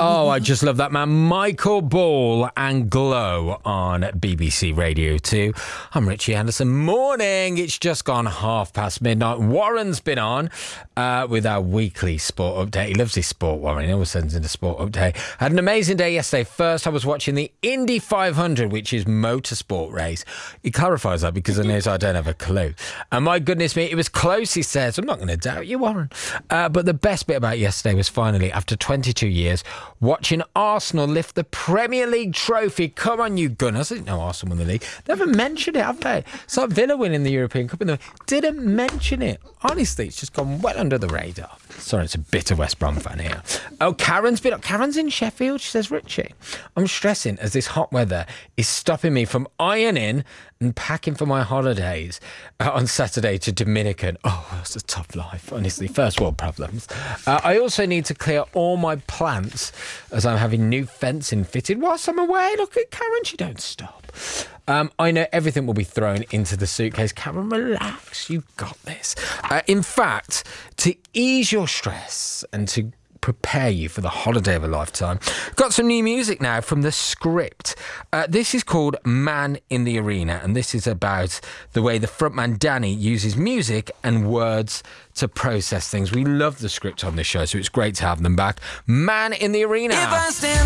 Oh, I just love that man. Michael Ball and Glow on BBC Radio 2. I'm Richie Anderson. Morning. It's just gone midnight. Warren's been on with our weekly sport update. He loves his sport, Warren. He always sends in a sport update. Had an amazing day yesterday. First, I was watching the Indy 500, which is motorsport race. He clarifies that because I knows I don't have a clue. And my goodness me, it was close, he says. I'm not going to doubt you, Warren. But the best bit about yesterday was finally, after 22 years, watching Arsenal lift the Premier League trophy. Come on, you Gunners. I didn't know Arsenal won the league. They haven't mentioned it, have they? It's like Villa winning the European Cup. Didn't mention it. Honestly, it's just gone well under the radar. Sorry, it's a bitter West Brom fan here. Oh, Karen's been up. Karen's in Sheffield. She says, Richie, I'm stressing as this hot weather is stopping me from ironing and packing for my holidays on Saturday to Dominican. Oh, it's a tough life, honestly. First world problems. I also need to clear all my plants as I'm having new fencing fitted whilst I'm away. Look at Karen, she don't stop. I know everything will be thrown into the suitcase. Karen, relax. You've got this. In fact, to ease your stress and to prepare you for the holiday of a lifetime, got some new music now from The Script. This is called Man in the Arena, and this is about the way the frontman Danny uses music and words to process things. We love The Script on this show, so it's great to have them back. Man in the Arena.